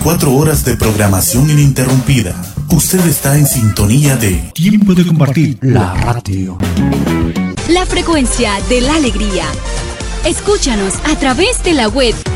24 horas de programación ininterrumpida. Usted está en sintonía de Tiempo de Compartir, la radio. La frecuencia de la alegría. Escúchanos a través de la web